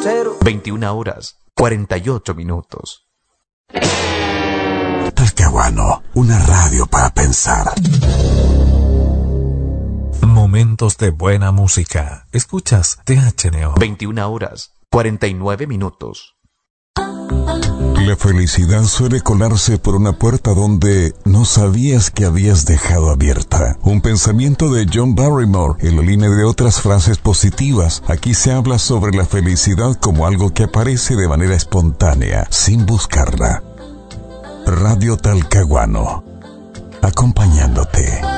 21 horas, 48 minutos. Talcahuano, una radio para pensar. Momentos de buena música. Escuchas THNO. 21 horas, 49 minutos. La felicidad suele colarse por una puerta donde no sabías que habías dejado abierta. Un pensamiento de John Barrymore en la línea de otras frases positivas. Aquí se habla sobre la felicidad como algo que aparece de manera espontánea, sin buscarla. Radio Talcahuano, acompañándote.